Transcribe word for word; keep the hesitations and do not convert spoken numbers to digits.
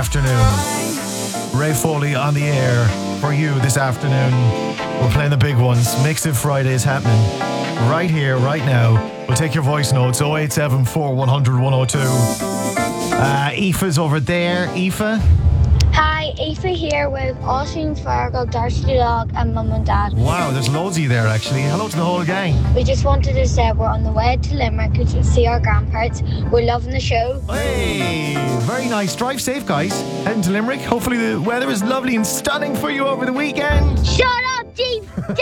afternoon. Ray Foley on the air for you this afternoon. We're playing the big ones. Mix It Friday is happening right here, right now. We'll take your voice notes oh eight seven four, one hundred, one oh two. Uh, Aoife's over there. Aoife? Hi, Aoife here with Oisin, Fargo, Darcy the dog and Mum and Dad. Wow, there's loads of you there actually. Hello to the whole gang. We just wanted to say we're on the way to Limerick to see our grandparents. We're loving the show. Hey, very nice. Drive safe, guys. Heading to Limerick. Hopefully the weather is lovely and stunning for you over the weekend. Shut up, Chief!